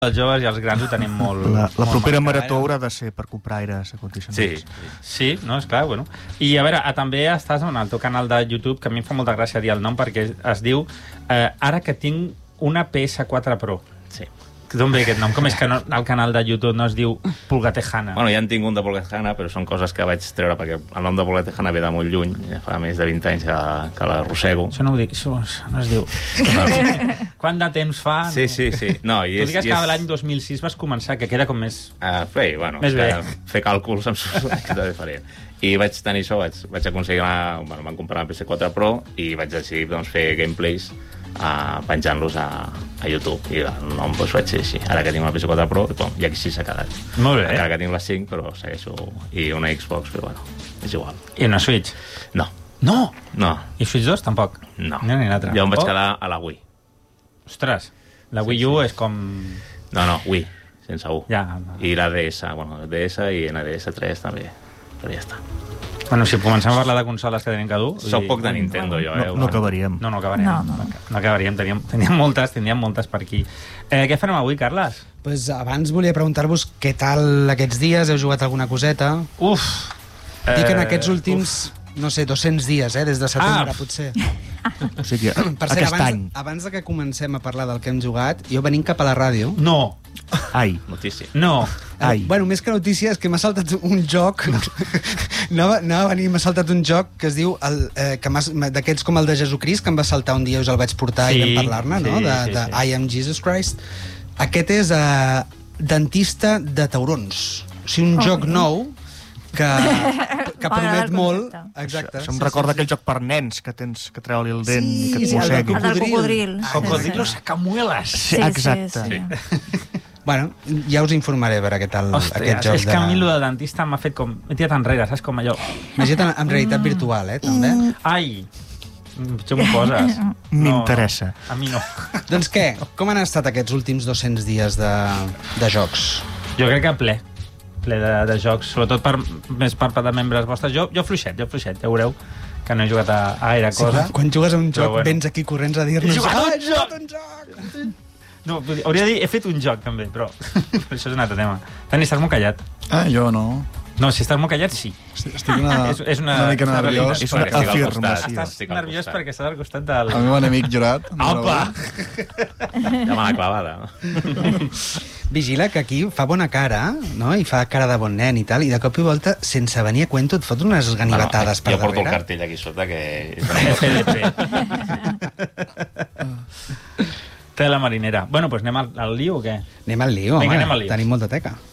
Els joves i els grans ho tenim molt... La propera marató haurà de ser per comprar aires acondicionats. Sí, no, esclar, bueno. I a veure, també estàs en el teu canal de YouTube, que a mi em fa molta gràcia dir el nom, perquè es diu Ara que tinc una PS4 Pro. Sí. D'on ve aquest nom? Com és que el canal de YouTube no es diu Pulga Tejana? Bueno, ja en tinc un de Pulga Tejana, però són coses que vaig treure, perquè el nom de Pulga Tejana ve de molt lluny, ja fa més de 20 anys que l'arrossego. Això no ho dic, això no es diu. Quant de temps fa? Sí. No, tu digues que l'any 2006 vas començar, que queda com més... Bé, bueno, més bé. Fer càlculs em surt que faré. I vaig tenir això, vaig aconseguir vam comprar la PS4 Pro i vaig decidir fer gameplays penjant-los a YouTube. I el nom vaig ser així. Ara que tinc una PS4 Pro, i aquí sí s'ha quedat. Molt bé. Encara que tinc la 5, però segueixo... I una Xbox, però bueno, és igual. I una Switch? No. No? No. I Switch 2 tampoc? No. Ni l'altra. Jo em vaig quedar a la Wii. Ostres, la Wii U és com... No, Wii, sense U. Ja. I la DS, DS i NDS3 també, però ja està. Bueno, si comencem a parlar de consoles que tenim cada un... Soc poc de Nintendo, jo. No acabaríem. No acabaríem. Teníem moltes per aquí. Què farem avui, Carles? Pues abans volia preguntar-vos què tal aquests dies, heu jugat alguna coseta? Dic en aquests últims, no sé, 200 dies, des de setembre, potser. O sigui, per cert, abans de que comencem a parlar del que hem jugat, jo venint cap a la ràdio... No! Ai. Notícia. No! Ai. Bueno, més que notícia, és que m'ha saltat un joc... Anava a venir, m'ha saltat un joc que es diu... d'aquests com el de Jesucrist, que em va saltar un dia i us el vaig portar i vam parlar-ne, no? De I am Jesus Christ. Aquest és dentista de taurons. O sigui, un joc nou que promet molt. Exacte. Això em recorda aquell joc per nens que tens que treure-li el dent i que et mossegui. El del cocodril. Cocodrilos sacamueles. Sí, exacte. Bueno, ja us informaré per què tal aquest joc. És que a mi el de dentista m'ha fet com... M'he tirat enrere, saps? Com allò... M'he tirat en realitat virtual, també. Ai! Potser m'ho poses. M'interessa. A mi no. Doncs què? Com han estat aquests últims 200 dies de jocs? Jo crec que ple de jocs, sobretot més per part de membres vostres. Jo fluixet, ja veureu que no he jugat a gaire cosa. Quan jugues a un joc, vens aquí corrents a dir-nos... He jugat un joc! No, hauria de dir, he fet un joc, també, però això és un altre tema. Tani, estàs molt callat. Jo no. No, si estàs molt callat, sí. Estic una mica nerviós. És una afirmació. Estàs nerviós perquè estàs al costat del... El meu enemic jurat. Opa! Ja me l'ha clavada. Vigila, que aquí fa bona cara, no? I fa cara de bon nen i tal, i de cop i volta, sense venir a cuento, et fot unes ganivetades per darrere. Jo porto el cartell aquí sota, que... Té la marinera. Bueno, doncs anem al lío o què? Anem al lío, home. Vinga, anem al lío. Tenim molta teca.